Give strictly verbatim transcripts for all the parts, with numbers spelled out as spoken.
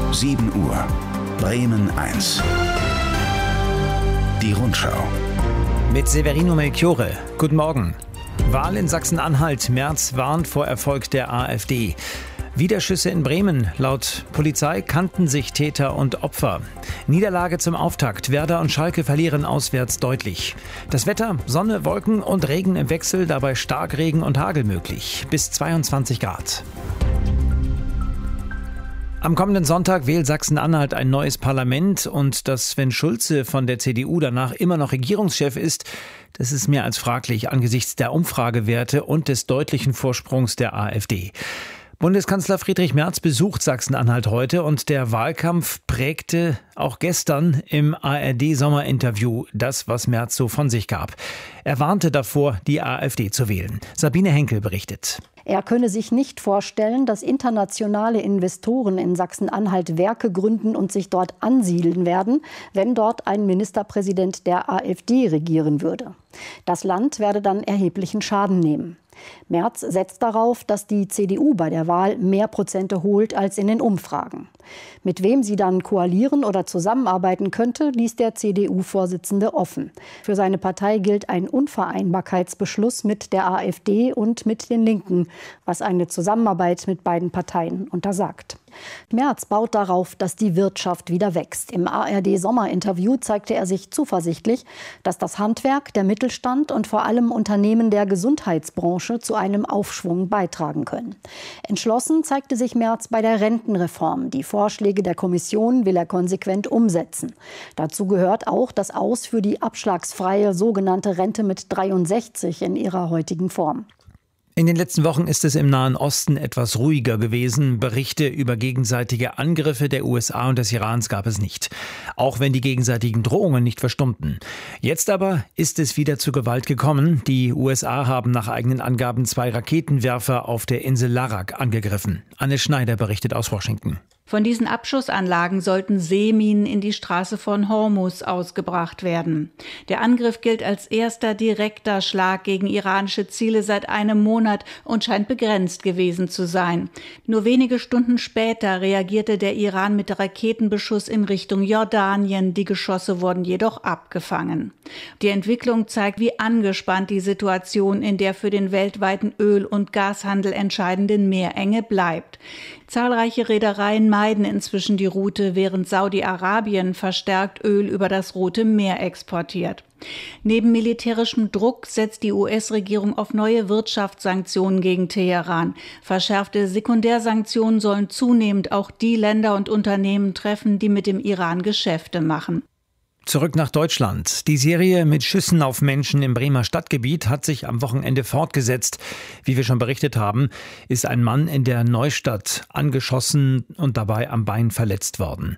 sieben Uhr. Bremen eins. Die Rundschau. Mit Severino Melchiorre. Guten Morgen. Wahl in Sachsen-Anhalt. Merz warnt vor Erfolg der AfD. Widerschüsse in Bremen. Laut Polizei kannten sich Täter und Opfer. Niederlage zum Auftakt. Werder und Schalke verlieren auswärts deutlich. Das Wetter: Sonne, Wolken und Regen im Wechsel, dabei Starkregen und Hagel möglich. Bis zweiundzwanzig Grad. Am kommenden Sonntag wählt Sachsen-Anhalt ein neues Parlament, und dass Sven Schulze von der C D U danach immer noch Regierungschef ist, das ist mehr als fraglich angesichts der Umfragewerte und des deutlichen Vorsprungs der AfD. Bundeskanzler Friedrich Merz besucht Sachsen-Anhalt heute, und der Wahlkampf prägte auch gestern im A R D-Sommerinterview das, was Merz so von sich gab. Er warnte davor, die AfD zu wählen. Sabine Henkel berichtet. Er könne sich nicht vorstellen, dass internationale Investoren in Sachsen-Anhalt Werke gründen und sich dort ansiedeln werden, wenn dort ein Ministerpräsident der AfD regieren würde. Das Land werde dann erheblichen Schaden nehmen. Merz setzt darauf, dass die C D U bei der Wahl mehr Prozente holt als in den Umfragen. Mit wem sie dann koalieren oder zusammenarbeiten könnte, ließ der C D U-Vorsitzende offen. Für seine Partei gilt ein Unvereinbarkeitsbeschluss mit der AfD und mit den Linken, was eine Zusammenarbeit mit beiden Parteien untersagt. Merz baut darauf, dass die Wirtschaft wieder wächst. Im A R D-Sommerinterview zeigte er sich zuversichtlich, dass das Handwerk, der Mittelstand und vor allem Unternehmen der Gesundheitsbranche zu einem Aufschwung beitragen können. Entschlossen zeigte sich Merz bei der Rentenreform. Die Vorschläge der Kommission will er konsequent umsetzen. Dazu gehört auch das Aus für die abschlagsfreie sogenannte Rente mit dreiundsechzig in ihrer heutigen Form. In den letzten Wochen ist es im Nahen Osten etwas ruhiger gewesen. Berichte über gegenseitige Angriffe der U S A und des Irans gab es nicht. Auch wenn die gegenseitigen Drohungen nicht verstummten. Jetzt aber ist es wieder zu Gewalt gekommen. Die U S A haben nach eigenen Angaben zwei Raketenwerfer auf der Insel Larak angegriffen. Anne Schneider berichtet aus Washington. Von diesen Abschussanlagen sollten Seeminen in die Straße von Hormuz ausgebracht werden. Der Angriff gilt als erster direkter Schlag gegen iranische Ziele seit einem Monat und scheint begrenzt gewesen zu sein. Nur wenige Stunden später reagierte der Iran mit Raketenbeschuss in Richtung Jordanien. Die Geschosse wurden jedoch abgefangen. Die Entwicklung zeigt, wie angespannt die Situation in der für den weltweiten Öl- und Gashandel entscheidenden Meerenge bleibt. Zahlreiche Reedereien meiden inzwischen die Route, während Saudi-Arabien verstärkt Öl über das Rote Meer exportiert. Neben militärischem Druck setzt die U S-Regierung auf neue Wirtschaftssanktionen gegen Teheran. Verschärfte Sekundärsanktionen sollen zunehmend auch die Länder und Unternehmen treffen, die mit dem Iran Geschäfte machen. Zurück nach Deutschland. Die Serie mit Schüssen auf Menschen im Bremer Stadtgebiet hat sich am Wochenende fortgesetzt. Wie wir schon berichtet haben, ist ein Mann in der Neustadt angeschossen und dabei am Bein verletzt worden.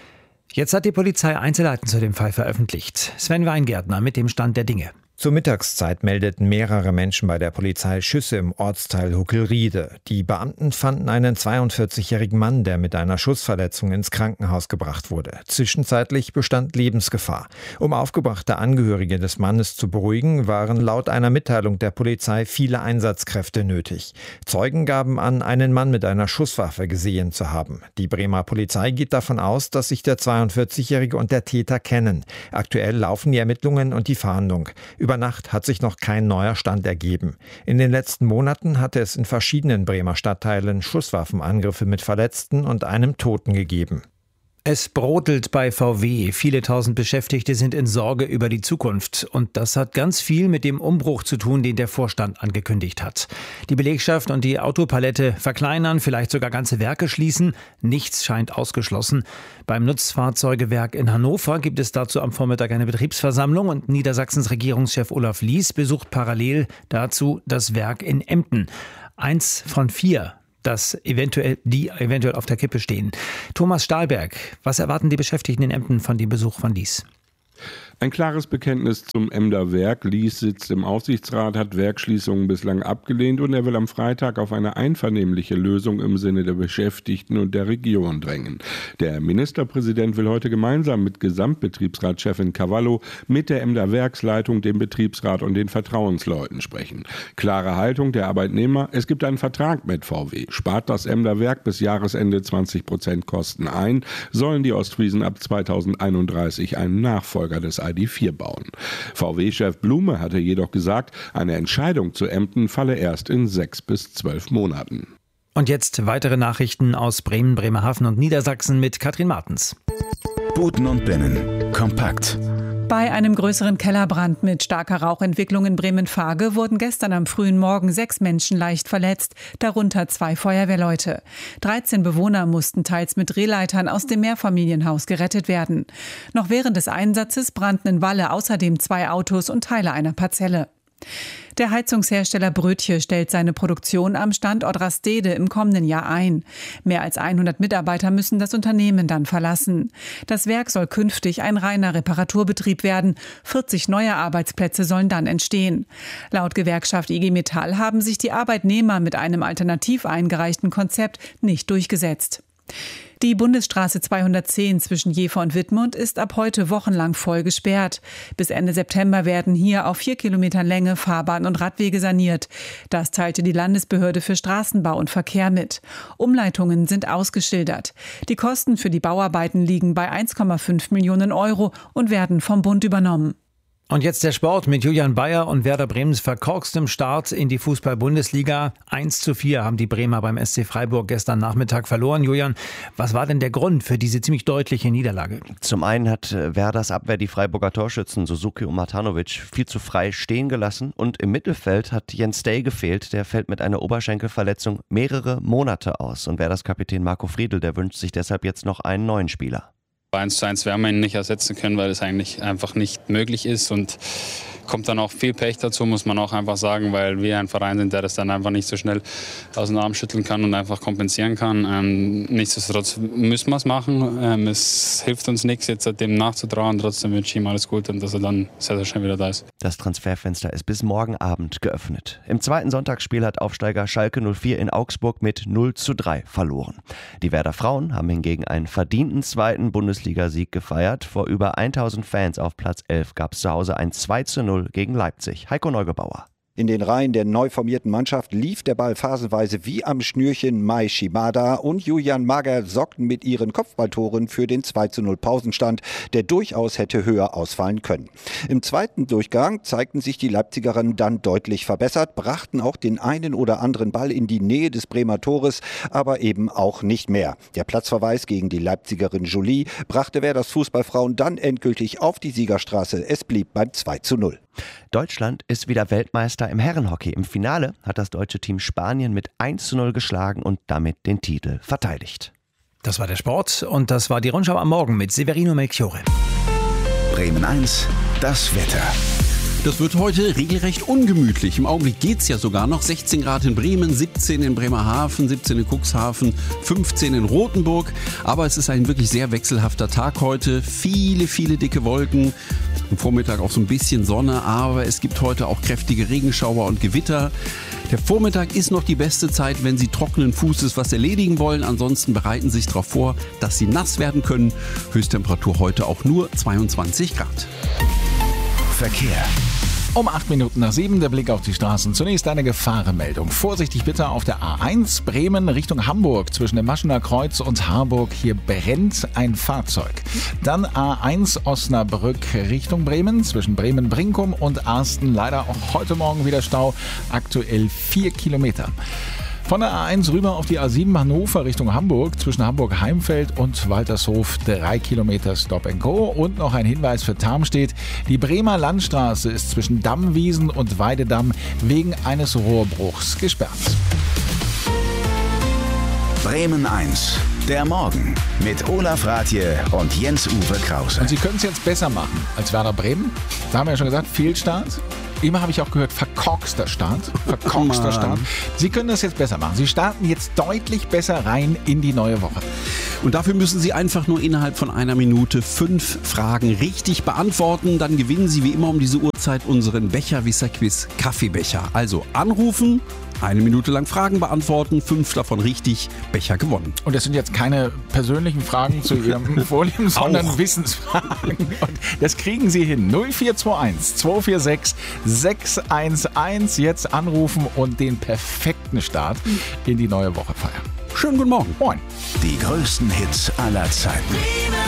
Jetzt hat die Polizei Einzelheiten zu dem Fall veröffentlicht. Sven Weingärtner mit dem Stand der Dinge. Zur Mittagszeit meldeten mehrere Menschen bei der Polizei Schüsse im Ortsteil Huckelriede. Die Beamten fanden einen zweiundvierzigjährigen Mann, der mit einer Schussverletzung ins Krankenhaus gebracht wurde. Zwischenzeitlich bestand Lebensgefahr. Um aufgebrachte Angehörige des Mannes zu beruhigen, waren laut einer Mitteilung der Polizei viele Einsatzkräfte nötig. Zeugen gaben an, einen Mann mit einer Schusswaffe gesehen zu haben. Die Bremer Polizei geht davon aus, dass sich der zweiundvierzigjährige und der Täter kennen. Aktuell laufen die Ermittlungen und die Fahndung. Über Nacht hat sich noch kein neuer Stand ergeben. In den letzten Monaten hatte es in verschiedenen Bremer Stadtteilen Schusswaffenangriffe mit Verletzten und einem Toten gegeben. Es brodelt bei V W. Viele tausend Beschäftigte sind in Sorge über die Zukunft. Und das hat ganz viel mit dem Umbruch zu tun, den der Vorstand angekündigt hat. Die Belegschaft und die Autopalette verkleinern, vielleicht sogar ganze Werke schließen. Nichts scheint ausgeschlossen. Beim Nutzfahrzeugewerk in Hannover gibt es dazu am Vormittag eine Betriebsversammlung, und Niedersachsens Regierungschef Olaf Lies besucht parallel dazu das Werk in Emden. Eins von vier, dass eventuell die eventuell auf der Kippe stehen. Thomas Stahlberg, was erwarten die Beschäftigten in Emden von dem Besuch von Lies? Ein klares Bekenntnis zum Emder Werk. Lies sitzt im Aufsichtsrat, hat Werksschließungen bislang abgelehnt und er will am Freitag auf eine einvernehmliche Lösung im Sinne der Beschäftigten und der Region drängen. Der Ministerpräsident will heute gemeinsam mit Gesamtbetriebsratschefin Cavallo mit der Emder Werksleitung, dem Betriebsrat und den Vertrauensleuten sprechen. Klare Haltung der Arbeitnehmer: Es gibt einen Vertrag mit V W. Spart das Emder Werk bis Jahresende zwanzig Prozent Kosten ein, sollen die Ostfriesen ab zweitausendeinunddreißig einen Nachfolger des I D vier bauen. V W-Chef Blume hatte jedoch gesagt, eine Entscheidung zu Emden falle erst in sechs bis zwölf Monaten. Und jetzt weitere Nachrichten aus Bremen, Bremerhaven und Niedersachsen mit Katrin Martens. Buten und Binnen. Kompakt. Bei einem größeren Kellerbrand mit starker Rauchentwicklung in Bremen-Fage wurden gestern am frühen Morgen sechs Menschen leicht verletzt, darunter zwei Feuerwehrleute. dreizehn Bewohner mussten teils mit Drehleitern aus dem Mehrfamilienhaus gerettet werden. Noch während des Einsatzes brannten in Walle außerdem zwei Autos und Teile einer Parzelle. Der Heizungshersteller Brötje stellt seine Produktion am Standort Rastede im kommenden Jahr ein. Mehr als hundert Mitarbeiter müssen das Unternehmen dann verlassen. Das Werk soll künftig ein reiner Reparaturbetrieb werden. vierzig neue Arbeitsplätze sollen dann entstehen. Laut Gewerkschaft I G Metall haben sich die Arbeitnehmer mit einem alternativ eingereichten Konzept nicht durchgesetzt. Die Bundesstraße zweihundertzehn zwischen Jever und Wittmund ist ab heute wochenlang voll gesperrt. Bis Ende September werden hier auf vier Kilometern Länge Fahrbahn- und Radwege saniert. Das teilte die Landesbehörde für Straßenbau und Verkehr mit. Umleitungen sind ausgeschildert. Die Kosten für die Bauarbeiten liegen bei eins Komma fünf Millionen Euro und werden vom Bund übernommen. Und jetzt der Sport mit Julian Bayer und Werder Bremens verkorkstem Start in die Fußball-Bundesliga. eins zu vier haben die Bremer beim S C Freiburg gestern Nachmittag verloren. Julian, was war denn der Grund für diese ziemlich deutliche Niederlage? Zum einen hat Werders Abwehr die Freiburger Torschützen Suzuki und Matanovic viel zu frei stehen gelassen. Und im Mittelfeld hat Jens Day gefehlt. Der fällt mit einer Oberschenkelverletzung mehrere Monate aus. Und Werders Kapitän Marco Friedl, der wünscht sich deshalb jetzt noch einen neuen Spieler. eins zu eins werden wir ihn nicht ersetzen können, weil es eigentlich einfach nicht möglich ist und kommt dann auch viel Pech dazu, muss man auch einfach sagen, weil wir ein Verein sind, der das dann einfach nicht so schnell aus dem Arm schütteln kann und einfach kompensieren kann. Ähm, nichtsdestotrotz müssen wir es machen. Ähm, es hilft uns nichts, jetzt dem nachzutrauen. Trotzdem wünsche ich ihm alles Gute und dass er dann sehr, sehr schnell wieder da ist. Das Transferfenster ist bis morgen Abend geöffnet. Im zweiten Sonntagsspiel hat Aufsteiger Schalke null vier in Augsburg mit null zu drei verloren. Die Werder Frauen haben hingegen einen verdienten zweiten Bundesligasieg gefeiert. Vor über tausend Fans auf Platz elf gab es zu Hause ein zwei zu null gegen Leipzig. Heiko Neugebauer. In den Reihen der neu formierten Mannschaft lief der Ball phasenweise wie am Schnürchen. Mai Shimada und Julian Mager sorgten mit ihren Kopfballtoren für den zwei zu null Pausenstand, der durchaus hätte höher ausfallen können. Im zweiten Durchgang zeigten sich die Leipzigerinnen dann deutlich verbessert, brachten auch den einen oder anderen Ball in die Nähe des Bremer Tores, aber eben auch nicht mehr. Der Platzverweis gegen die Leipzigerin Jolie brachte Werders Fußballfrauen dann endgültig auf die Siegerstraße. Es blieb beim zwei zu null. Deutschland ist wieder Weltmeister im Herrenhockey. Im Finale hat das deutsche Team Spanien mit eins zu null geschlagen und damit den Titel verteidigt. Das war der Sport und das war die Rundschau am Morgen mit Severino Melchiorre. Bremen eins, das Wetter. Das wird heute regelrecht ungemütlich. Im Augenblick geht es ja sogar noch. sechzehn Grad in Bremen, siebzehn in Bremerhaven, siebzehn in Cuxhaven, fünfzehn in Rothenburg. Aber es ist ein wirklich sehr wechselhafter Tag heute. Viele, viele dicke Wolken. Am Vormittag auch so ein bisschen Sonne. Aber es gibt heute auch kräftige Regenschauer und Gewitter. Der Vormittag ist noch die beste Zeit, wenn Sie trockenen Fußes was erledigen wollen. Ansonsten bereiten Sie sich darauf vor, dass Sie nass werden können. Höchsttemperatur heute auch nur zweiundzwanzig Grad. Verkehr. Um acht Minuten nach sieben der Blick auf die Straßen. Zunächst eine Gefahrenmeldung. Vorsichtig bitte auf der A eins Bremen Richtung Hamburg. Zwischen dem Maschener Kreuz und Harburg. Hier brennt ein Fahrzeug. Dann A eins Osnabrück Richtung Bremen. Zwischen Bremen-Brinkum und Arsten. Leider auch heute Morgen wieder Stau. Aktuell vier Kilometer. Von der A eins rüber auf die A sieben Hannover Richtung Hamburg, zwischen Hamburg-Heimfeld und Waltershof drei Kilometer Stop and Go. Und noch ein Hinweis für Tarmstedt. Die Bremer Landstraße ist zwischen Dammwiesen und Weidedamm wegen eines Rohrbruchs gesperrt. Bremen eins, der Morgen mit Olaf Rathje und Jens-Uwe Krause. Und Sie können es jetzt besser machen als Werder Bremen. Da haben wir ja schon gesagt, Fehlstart. Immer habe ich auch gehört, verkorkster Start. Verkorkster Start. Sie können das jetzt besser machen. Sie starten jetzt deutlich besser rein in die neue Woche. Und dafür müssen Sie einfach nur innerhalb von einer Minute fünf Fragen richtig beantworten. Dann gewinnen Sie wie immer um diese Uhrzeit unseren Becher-Wisser-Quiz Kaffeebecher. Also anrufen, eine Minute lang Fragen beantworten, fünf davon richtig, Becher gewonnen. Und das sind jetzt keine persönlichen Fragen zu Ihrem Vorleben, sondern Auch. Wissensfragen. Und das kriegen Sie hin. null vier zwei eins, zwei vier sechs, sechs eins eins. Jetzt anrufen und den perfekten Start in die neue Woche feiern. Schönen guten Morgen. Moin. Die größten Hits aller Zeiten.